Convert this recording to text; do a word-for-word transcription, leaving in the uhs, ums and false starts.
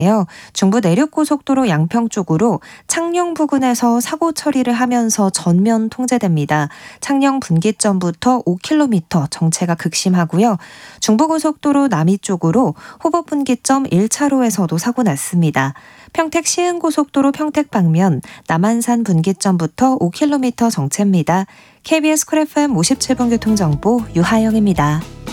중부 내륙고속도로 양평 쪽으로 창녕 부근에서 사고 처리를 하면서 전면 통제됩니다. 창녕 분기점부터 오 킬로미터 정체가 극심하고요. 중부고속도로 남이 쪽으로 호법 분기점 일 차로에서도 사고 났습니다. 평택 시흥고속도로 평택 방면 남한산 분기점부터 오 킬로미터 정체입니다. 케이비에스 쿨 에프엠 오십칠 번 교통정보 유하영입니다.